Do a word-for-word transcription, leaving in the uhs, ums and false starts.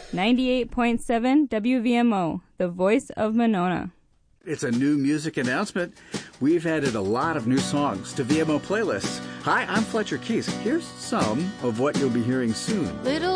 ninety-eight point seven W V M O, the voice of Monona. It's a new music announcement. We've added a lot of new songs to V M O playlists. Hi, I'm Fletcher Keys. Here's some of what you'll be hearing soon. Little